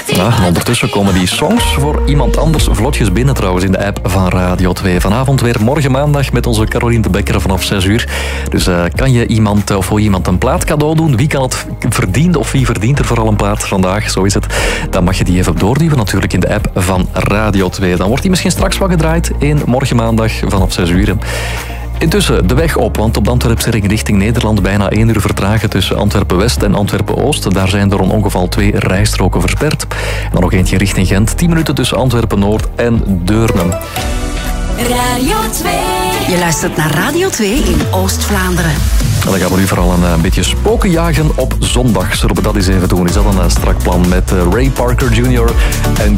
En ondertussen komen die songs voor iemand anders vlotjes binnen trouwens in de app van Radio 2. Vanavond weer morgen maandag met onze Caroline de Bekker vanaf 6 uur. Dus kan je iemand of voor iemand een plaat cadeau doen? Wie kan het verdienen of wie verdient er vooral een plaat vandaag? Zo is het. Dan mag je die even doorduwen natuurlijk in de app van Radio 2. Dan wordt die misschien straks wat gedraaid in morgen maandag vanaf 6 uur. Intussen de weg op, want op de Antwerpse ring richting Nederland bijna 1 uur vertragen tussen Antwerpen-West en Antwerpen-Oost. Daar zijn door een ongeval 2 rijstroken versperd. En dan nog eentje richting Gent. 10 minuten tussen Antwerpen-Noord en Deurne. Radio 2. Je luistert naar Radio 2 in Oost-Vlaanderen. En dan gaan we nu vooral een beetje spoken jagen op zondag. Zullen we dat eens even doen? Is dat een strak plan met Ray Parker Jr. en